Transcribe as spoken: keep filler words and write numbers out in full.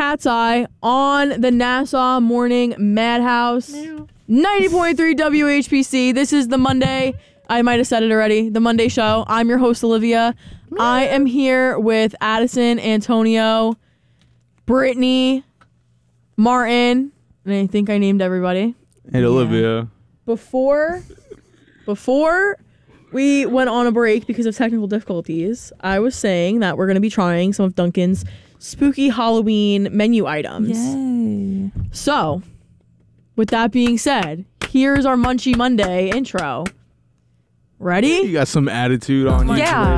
Cat's Eye on the Nassau Morning Madhouse. ninety point three W H P C. This is the Monday. I might have said it already. The Monday show. I'm your host, Olivia. I am here with Addison, Antonio, Brittany, Martin, and I think I named everybody. Hey, yeah. Olivia. Before, before we went on a break because of technical difficulties, I was saying that we're going to be trying some of Dunkin's spooky Halloween menu items. Yay. So, with that being said, here's our Munchie Monday intro. Ready? You got some attitude on you. Yeah. Today.